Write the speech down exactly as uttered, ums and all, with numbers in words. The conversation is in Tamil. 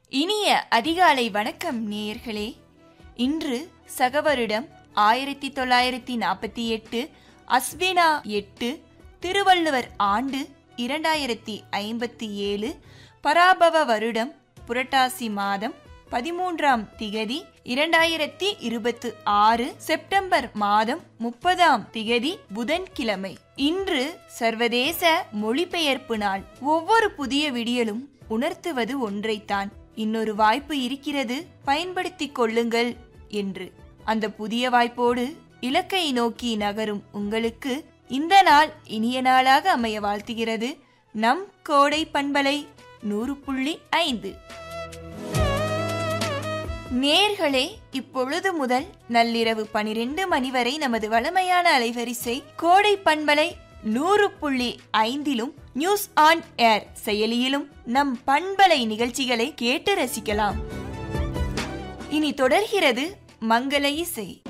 இனிய அதிகாலை வணக்கம் நேயர்களே. இன்று சகவருடம் ஆயிரத்தி தொள்ளாயிரத்தி நாற்பத்தி எட்டு அஸ்வினா எட்டு திருவள்ளுவர் ஆண்டு இரண்டாயிரத்தி ஐம்பத்தி ஏழு பராபவ வருடம் புரட்டாசி மாதம் பதிமூன்றாம் திகதி இரண்டாயிரத்தி இருபத்தி ஆறு செப்டம்பர் மாதம் முப்பதாம் திகதி புதன்கிழமை. இன்று சர்வதேச மொழிபெயர்ப்பு நாள். ஒவ்வொரு புதிய விடியலும் உணர்த்துவது ஒன்றைத்தான், இன்னொரு வாய்ப்பு இருக்கிறது, பயன்படுத்திக் கொள்ளுங்கள் என்று. அந்த புதிய வாய்ப்போடு இலக்கை நோக்கி நகரும் உங்களுக்கு இந்த நாள் இனிய நாளாக அமைய வாழ்த்துகிறது நம் கோடை பண்பலை நூறு புள்ளி ஐந்து. நேர்களே, இப்பொழுது முதல் நள்ளிரவு பனிரெண்டு மணி வரை நமது வளமையான அலைவரிசை கோடை பண்பலை நூறு புள்ளி ஐந்திலும் நியூஸ் ஆன் ஏர் செயலியிலும் நம் பண்பலை நிகழ்ச்சிகளை கேட்டு ரசிக்கலாம். இனி தொடர்கிறது மங்கள இசை.